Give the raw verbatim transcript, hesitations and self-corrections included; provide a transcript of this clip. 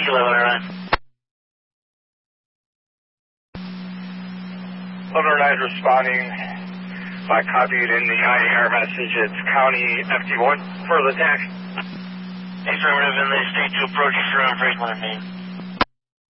eleven oh nine. eleven oh nine is responding. I copied in the I A R message. It's County F T one for the tax. Affirmative, and they state to approach from Franklin and Maine.